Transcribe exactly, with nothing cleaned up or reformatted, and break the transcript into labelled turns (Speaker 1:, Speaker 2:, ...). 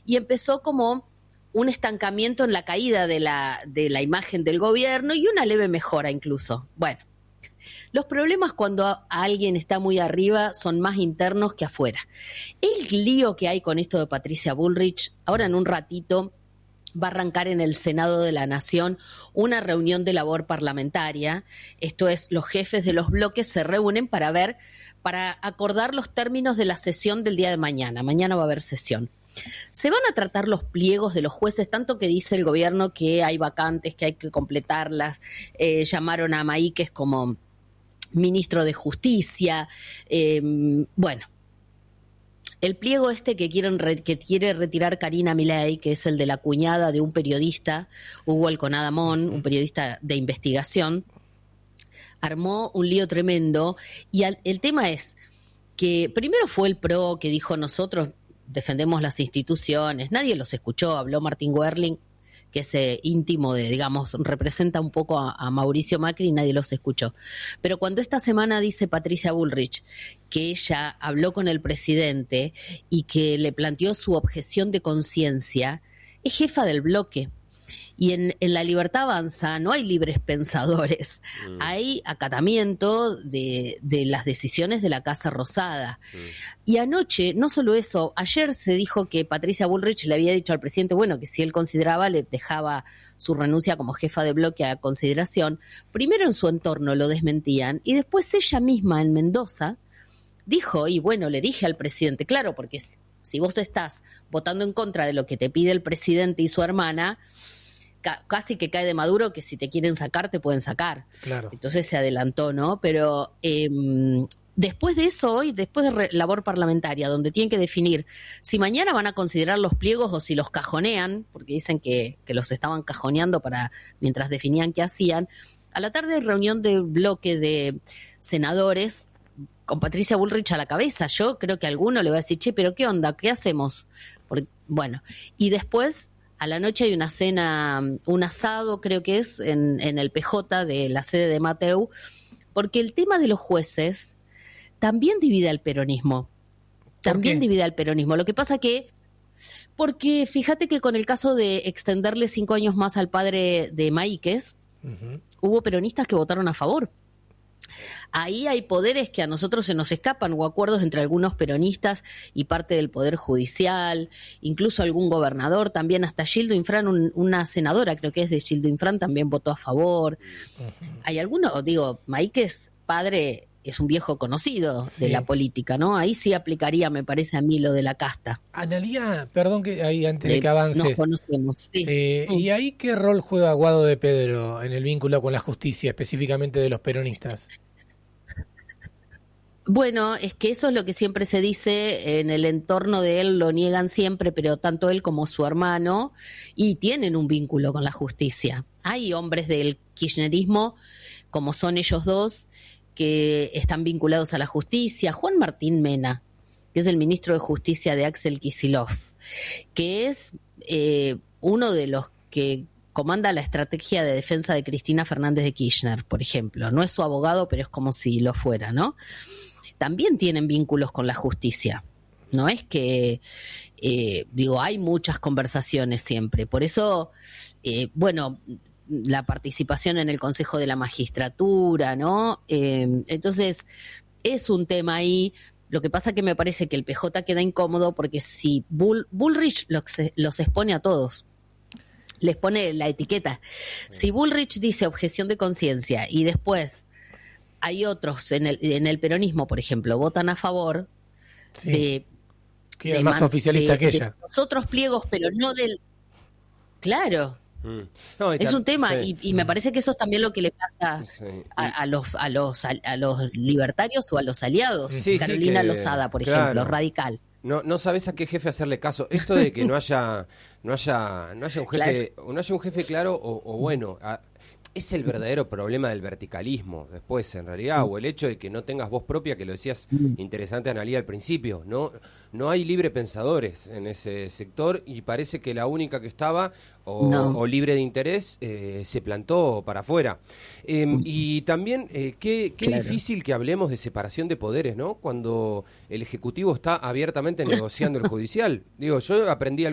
Speaker 1: y empezó como un estancamiento en la caída de la, de la imagen del gobierno y una leve mejora incluso. Bueno, los problemas cuando a, a alguien está muy arriba son más internos que afuera. El lío que hay con esto de Patricia Bullrich, ahora en un ratito va a arrancar en el Senado de la Nación una reunión de labor parlamentaria. Esto es, los jefes de los bloques se reúnen para ver, para acordar los términos de la sesión del día de mañana. Mañana va a haber sesión. Se van a tratar los pliegos de los jueces, tanto que dice el gobierno que hay vacantes, que hay que completarlas. Eh, llamaron a Maíquez como ministro de Justicia. Eh, bueno, el pliego este que, quieren re, que quiere retirar Karina Milei, que es el de la cuñada de un periodista, Hugo Alconada Mon, un periodista de investigación, armó un lío tremendo. Y al, el tema es que primero fue el P R O que dijo nosotros defendemos las instituciones, nadie los escuchó, habló Martín Werling, que es eh, íntimo de, digamos, representa un poco a, a Mauricio Macri y nadie los escuchó. Pero cuando esta semana dice Patricia Bullrich que ella habló con el presidente y que le planteó su objeción de conciencia, es jefa del bloque. Y en, en La Libertad Avanza no hay libres pensadores, mm. hay acatamiento de, de las decisiones de la Casa Rosada. Mm. Y anoche, no solo eso, ayer se dijo que Patricia Bullrich le había dicho al presidente, bueno, que si él consideraba, le dejaba su renuncia como jefa de bloque a consideración. Primero en su entorno lo desmentían y después ella misma en Mendoza dijo, y bueno, le dije al presidente, claro, porque si vos estás votando en contra de lo que te pide el presidente y su hermana, casi que cae de Maduro que si te quieren sacar, te pueden sacar.
Speaker 2: Claro.
Speaker 1: Entonces se adelantó, ¿no? Pero eh, después de eso, hoy, después de re- labor parlamentaria, donde tienen que definir si mañana van a considerar los pliegos o si los cajonean, porque dicen que, que los estaban cajoneando para mientras definían qué hacían, a la tarde hay reunión de bloque de senadores con Patricia Bullrich a la cabeza. Yo creo que a alguno le va a decir, che, pero ¿qué onda? ¿Qué hacemos? Porque, bueno, y después a la noche hay una cena, un asado, creo que es, en, en el P J de la sede de Mateu, porque el tema de los jueces también divide al peronismo. También divide al peronismo. Lo que pasa que, porque fíjate que con el caso de extenderle cinco años más al padre de Maíquez, uh-huh. hubo peronistas que votaron a favor. Ahí hay poderes que a nosotros se nos escapan, o acuerdos entre algunos peronistas y parte del Poder Judicial, incluso algún gobernador, también hasta Gildo Infran, un, una senadora, creo que es de Gildo Infran, también votó a favor. Uh-huh. Hay algunos, digo, Maíquez, padre, es un viejo conocido sí. de la política, ¿no? Ahí sí aplicaría, me parece a mí, lo de la casta.
Speaker 2: Analía, perdón que ahí antes de, de que avances.
Speaker 1: Nos conocemos, sí.
Speaker 2: Eh,
Speaker 1: uh.
Speaker 2: ¿Y ahí qué rol juega Guado de Pedro en el vínculo con la justicia, específicamente de los peronistas?
Speaker 1: Bueno, es que eso es lo que siempre se dice, en el entorno de él lo niegan siempre, pero tanto él como su hermano, y tienen un vínculo con la justicia. Hay hombres del kirchnerismo, como son ellos dos, que están vinculados a la justicia. Juan Martín Mena, que es el ministro de Justicia de Axel Kicillof, que es eh, uno de los que comanda la estrategia de defensa de Cristina Fernández de Kirchner, por ejemplo. No es su abogado, pero es como si lo fuera, ¿no? También tienen vínculos con la justicia. No es que, eh, digo, hay muchas conversaciones siempre. Por eso, eh, bueno, la participación en el Consejo de la Magistratura, ¿no? Eh, entonces, es un tema ahí. Lo que pasa que me parece que el P J queda incómodo porque si Bull, Bullrich los, los expone a todos, les pone la etiqueta. Si Bullrich dice objeción de conciencia y después hay otros en el, en el peronismo, por ejemplo, votan a favor
Speaker 2: sí.
Speaker 1: de...
Speaker 2: Queda más man, oficialista
Speaker 1: de,
Speaker 2: que ella.
Speaker 1: De los otros pliegos, pero no del... Claro. Mm. No, es un tema sí. y, y me parece que eso es también lo que le pasa sí. a, a los a los a, a los libertarios o a los aliados. Sí, Carolina sí que, Lozada, por claro. ejemplo, radical.
Speaker 3: No, no sabes a qué jefe hacerle caso. Esto de que no haya, no haya, no haya un jefe, claro. no haya un jefe claro o, o bueno, a, es el verdadero problema del verticalismo. Después, en realidad, o el hecho de que no tengas voz propia, que lo decías interesante, Analía, al principio. No, no hay libre pensadores en ese sector y parece que la única que estaba o, no. o libre de interés eh, se plantó para afuera. Eh, y también, eh, qué, qué claro. difícil que hablemos de separación de poderes, ¿no? Cuando el Ejecutivo está abiertamente negociando el Judicial. Digo, yo aprendí